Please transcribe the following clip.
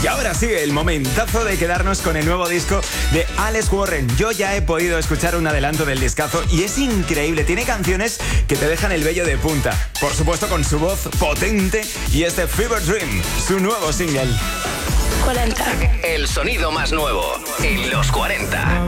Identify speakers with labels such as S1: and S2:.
S1: Y ahora sí, el momentazo de quedarnos con el nuevo disco de Alex Warren. Yo ya he podido escuchar un adelanto del discazo y es increíble. Tiene canciones que te dejan el vello de punta. Por supuesto con su voz potente y este Fever Dream, su nuevo single.
S2: 40.
S3: El sonido más nuevo en los 40.